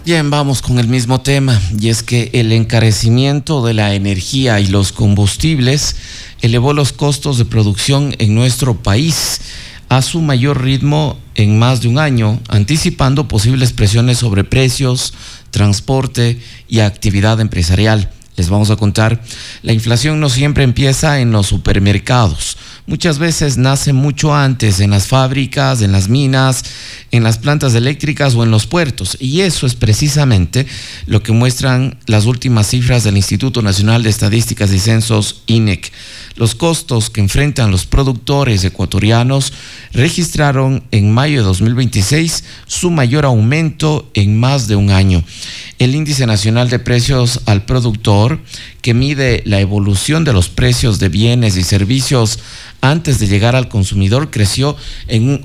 Bien, vamos con el mismo tema, y es que el encarecimiento de la energía y los combustibles elevó los costos de producción en nuestro país a su mayor ritmo en más de un año, anticipando posibles presiones sobre precios, transporte y actividad empresarial. Les vamos a contar, la inflación no siempre empieza en los supermercados. Muchas veces nace mucho antes en las fábricas, en las minas, en las plantas eléctricas o en los puertos. Y eso es precisamente lo que muestran las últimas cifras del Instituto Nacional de Estadísticas y Censos, INEC. Los costos que enfrentan los productores ecuatorianos registraron en mayo de 2026 su mayor aumento en más de un año. El Índice Nacional de Precios al Productor, que mide la evolución de los precios de bienes y servicios antes de llegar al consumidor, creció en un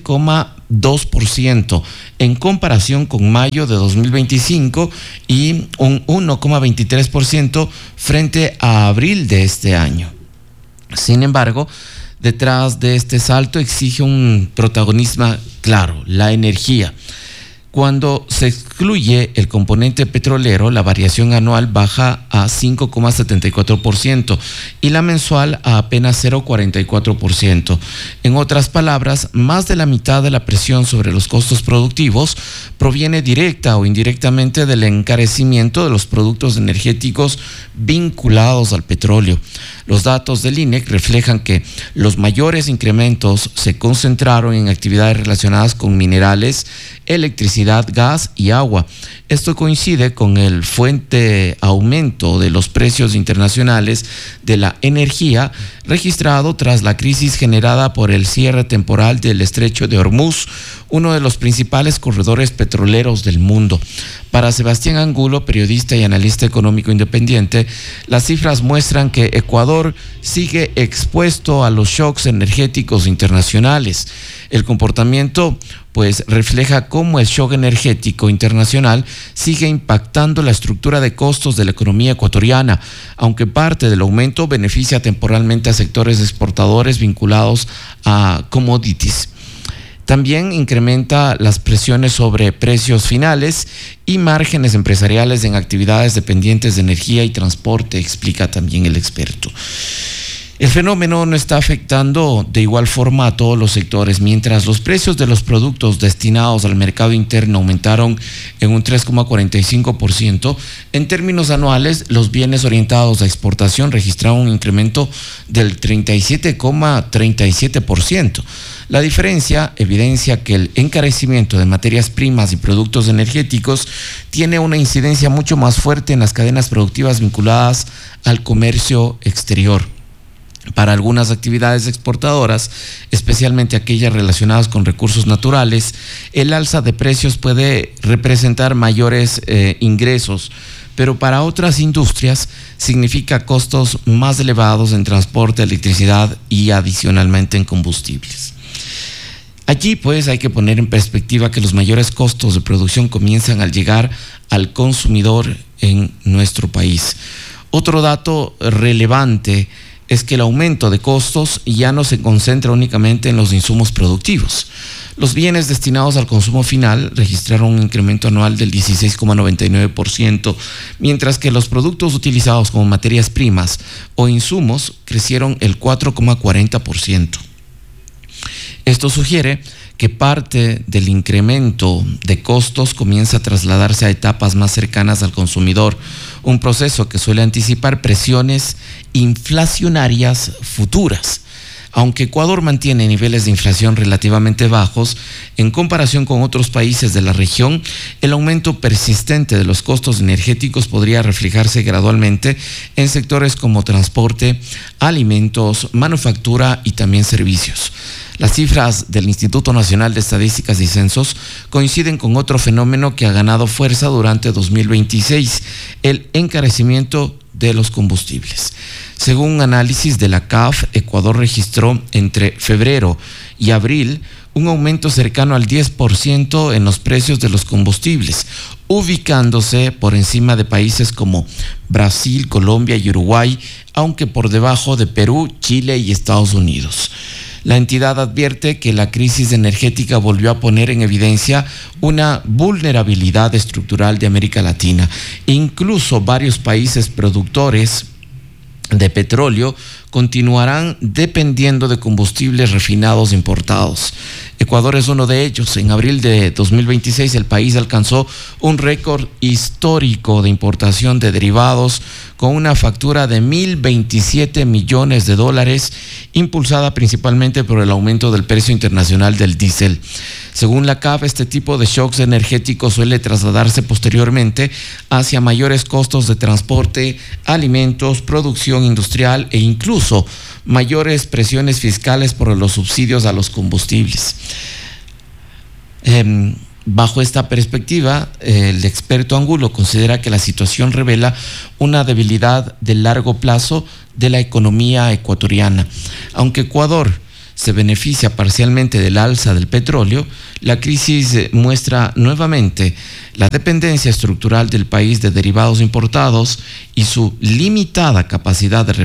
11,2% en comparación con mayo de 2025 y un 1,23% frente a abril de este año. Sin embargo, detrás de este salto exige un protagonismo claro, la energía. Cuando se excluye el componente petrolero, la variación anual baja a 5,74% y la mensual a apenas 0,44%. En otras palabras, más de la mitad de la presión sobre los costos productivos proviene directa o indirectamente del encarecimiento de los productos energéticos vinculados al petróleo. Los datos del INEC reflejan que los mayores incrementos se concentraron en actividades relacionadas con minerales, electricidad, gas y agua. Esto coincide con el fuerte aumento de los precios internacionales de la energía registrado tras la crisis generada por el cierre temporal del Estrecho de Hormuz, uno de los principales corredores petroleros del mundo. Para Sebastián Angulo, periodista y analista económico independiente, las cifras muestran que Ecuador sigue expuesto a los shocks energéticos internacionales. El comportamiento refleja cómo el shock energético internacional sigue impactando la estructura de costos de la economía ecuatoriana, aunque parte del aumento beneficia temporalmente a sectores exportadores vinculados a commodities. También incrementa las presiones sobre precios finales y márgenes empresariales en actividades dependientes de energía y transporte, explica también el experto. El fenómeno no está afectando de igual forma a todos los sectores. Mientras los precios de los productos destinados al mercado interno aumentaron en un 3,45%, en términos anuales, los bienes orientados a exportación registraron un incremento del 37,37%. La diferencia evidencia que el encarecimiento de materias primas y productos energéticos tiene una incidencia mucho más fuerte en las cadenas productivas vinculadas al comercio exterior. Para algunas actividades exportadoras, especialmente aquellas relacionadas con recursos naturales, el alza de precios puede representar mayores ingresos, pero para otras industrias significa costos más elevados en transporte, electricidad y adicionalmente en combustibles. Allí hay que poner en perspectiva que los mayores costos de producción comienzan al llegar al consumidor en nuestro país. Otro dato relevante es que el aumento de costos ya no se concentra únicamente en los insumos productivos. Los bienes destinados al consumo final registraron un incremento anual del 16,99%, mientras que los productos utilizados como materias primas o insumos crecieron el 4,40%. Esto sugiere que parte del incremento de costos comienza a trasladarse a etapas más cercanas al consumidor, un proceso que suele anticipar presiones inflacionarias futuras. Aunque Ecuador mantiene niveles de inflación relativamente bajos, en comparación con otros países de la región, el aumento persistente de los costos energéticos podría reflejarse gradualmente en sectores como transporte, alimentos, manufactura y también servicios. Las cifras del Instituto Nacional de Estadísticas y Censos coinciden con otro fenómeno que ha ganado fuerza durante 2026, el encarecimiento de los combustibles. Según un análisis de la CAF, Ecuador registró entre febrero y abril un aumento cercano al 10% en los precios de los combustibles, ubicándose por encima de países como Brasil, Colombia y Uruguay, aunque por debajo de Perú, Chile y Estados Unidos. La entidad advierte que la crisis energética volvió a poner en evidencia una vulnerabilidad estructural de América Latina. Incluso varios países productores de petróleo continuarán dependiendo de combustibles refinados importados. Ecuador es uno de ellos. En abril de 2026 el país alcanzó un récord histórico de importación de derivados con una factura de $1.027 millones, impulsada principalmente por el aumento del precio internacional del diésel. Según la CAF, este tipo de shocks energéticos suele trasladarse posteriormente hacia mayores costos de transporte, alimentos, producción industrial e incluso mayores presiones fiscales por los subsidios a los combustibles. Bajo esta perspectiva, el experto Angulo considera que la situación revela una debilidad de largo plazo de la economía ecuatoriana. Aunque Ecuador se beneficia parcialmente del alza del petróleo, la crisis muestra nuevamente la dependencia estructural del país de derivados importados y su limitada capacidad de